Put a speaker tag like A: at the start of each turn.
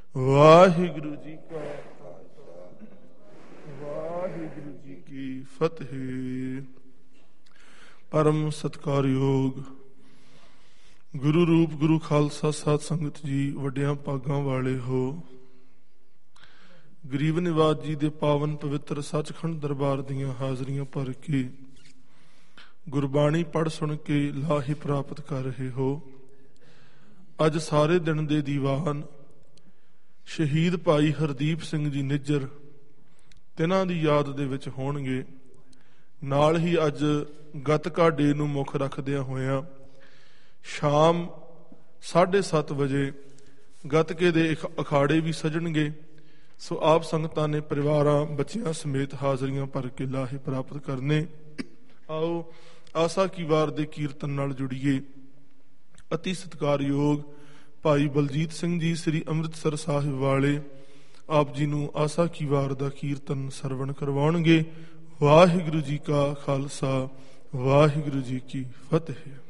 A: ਵਾਹਿਗੁਰੂ ਜੀ ਕਾ ਖਾਲਸਾ, ਵਾਹਿਗੁਰੂ ਜੀ ਕੀ ਫਤਿਹ। ਪਰਮ ਸਤਿਕਾਰਯੋਗ ਗੁਰੂ ਰੂਪ ਗੁਰੂ ਖਾਲਸਾ ਸਾਧ ਸੰਗਤ ਜੀ, ਵੱਡਿਆਂ ਭਾਗਾਂ ਵਾਲੇ ਹੋ। ਗਰੀਬ ਨਿਵਾਜ ਜੀ ਦੇ ਪਾਵਨ ਪਵਿੱਤਰ ਸੱਚਖੰਡ ਦਰਬਾਰ ਦੀਆਂ ਹਾਜ਼ਰੀਆਂ ਭਰ ਕੇ ਗੁਰਬਾਣੀ ਪੜ੍ਹ ਸੁਣ ਕੇ ਲਾਹੇ ਪ੍ਰਾਪਤ ਕਰ ਰਹੇ ਹੋ। ਅੱਜ ਸਾਰੇ ਦਿਨ ਦੇ ਦੀਵਾਨ ਸ਼ਹੀਦ ਭਾਈ ਹਰਦੀਪ ਸਿੰਘ ਜੀ ਨਿੱਜਰ, ਤਿਨਾਂ ਦੀ ਯਾਦ ਦੇ ਵਿੱਚ ਹੋਣਗੇ। ਨਾਲ ਹੀ ਅੱਜ ਗੱਤਕਾ ਡੇ ਨੂੰ ਮੁੱਖ ਰੱਖਦਿਆਂ ਹੋਇਆਂ ਸ਼ਾਮ 7:30 ਵਜੇ ਗੱਤਕੇ ਦੇ ਅਖਾੜੇ ਵੀ ਸਜਣਗੇ। ਸੋ ਆਪ ਸੰਗਤਾਂ ਨੇ ਪਰਿਵਾਰਾਂ ਬੱਚਿਆਂ ਸਮੇਤ ਹਾਜ਼ਰੀਆਂ ਭਰ ਕੇ ਲਾਹੇ ਪ੍ਰਾਪਤ ਕਰਨੇ। ਆਓ ਆਸਾ ਕੀ ਵਾਰ ਦੇ ਕੀਰਤਨ ਨਾਲ ਜੁੜੀਏ। ਅਤੀ ਸਤਿਕਾਰਯੋਗ ਭਾਈ ਬਲਜੀਤ ਸਿੰਘ ਜੀ ਸ੍ਰੀ ਅੰਮ੍ਰਿਤਸਰ ਸਾਹਿਬ ਵਾਲੇ ਆਪ ਜੀ ਨੂੰ ਆਸਾ ਕੀ ਵਾਰ ਦਾ ਕੀਰਤਨ ਸਰਵਣ ਕਰਵਾਉਣਗੇ। ਵਾਹਿਗੁਰੂ ਜੀ ਕਾ ਖਾਲਸਾ, ਵਾਹਿਗੁਰੂ ਜੀ ਕੀ ਫਤਿਹ।